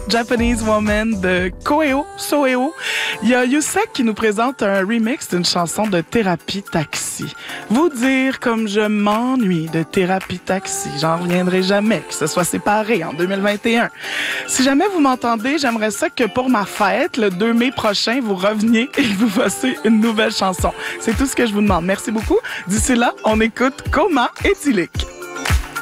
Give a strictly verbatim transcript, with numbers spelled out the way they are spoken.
Japanese Woman de Koeo, Soeo. Il y a Youssek qui nous présente un remix d'une chanson de Thérapie Taxi. Vous dire comme je m'ennuie de Thérapie Taxi. J'en reviendrai jamais que ce soit séparé en deux mille vingt et un. Si jamais vous m'entendez, j'aimerais ça que pour ma fête, le deux mai prochain, vous reveniez et vous fassiez une nouvelle chanson. C'est tout ce que je vous demande. Merci beaucoup. D'ici là, on écoute Coma Éthylique.